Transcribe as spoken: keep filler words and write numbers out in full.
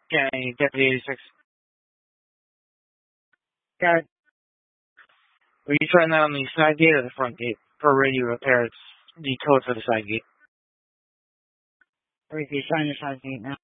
Okay, Deputy eighty-six. Got it. Were you trying that on the side gate or the front gate? For radio repair, it's the code for the side gate. Wait, you're trying to side gate now.